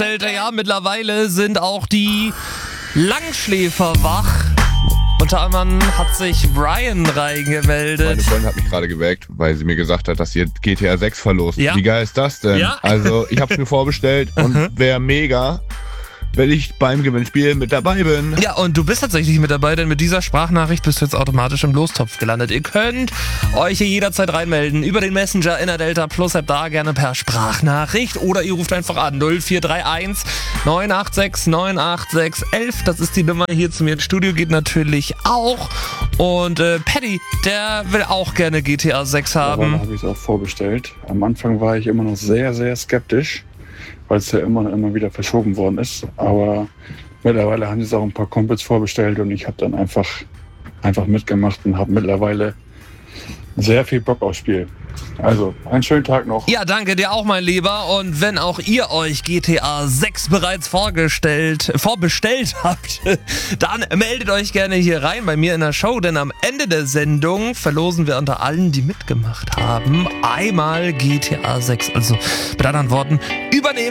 vorbestellt. Ja, mittlerweile sind auch die Langschläfer wach. Unter anderem hat sich Brian reingemeldet. Meine Freundin hat mich gerade geweckt, weil sie mir gesagt hat, dass sie GTA 6 verlost. Ja. Wie geil ist das denn? Ja. Also, ich hab's mir vorbestellt und wäre mega, wenn ich beim Gewinnspiel mit dabei bin. Ja, und du bist tatsächlich mit dabei, denn mit dieser Sprachnachricht bist du jetzt automatisch im Lostopf gelandet. Ihr könnt euch hier jederzeit reinmelden über den Messenger in der Delta Plus App, da gerne per Sprachnachricht oder ihr ruft einfach an 0431 986 986 11. Das ist die Nummer hier zu mir ins Studio, geht natürlich auch. Und Paddy, der will auch gerne GTA 6 haben. Da habe ich es auch vorbestellt. Am Anfang war ich immer noch sehr, sehr skeptisch, weil es ja immer wieder verschoben worden ist. Aber mittlerweile haben jetzt auch ein paar Kumpels vorbestellt und ich habe dann einfach mitgemacht und habe mittlerweile sehr viel Bock aufs Spiel. Also, einen schönen Tag noch. Ja, danke dir auch, mein Lieber. Und wenn auch ihr euch GTA 6 bereits vorbestellt habt, dann meldet euch gerne hier rein bei mir in der Show, denn am Ende der Sendung verlosen wir unter allen, die mitgemacht haben, einmal GTA 6. Also mit anderen Worten, übernehmen